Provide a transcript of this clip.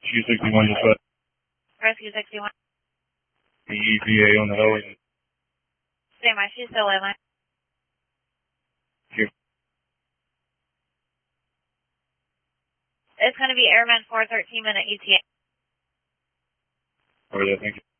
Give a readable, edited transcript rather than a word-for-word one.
Q61 just what? Rescue 61. The EVA on the heli. Stand by, she's still in line. Here. It's going to be Airman 413 minute ETA. Over there, thank you.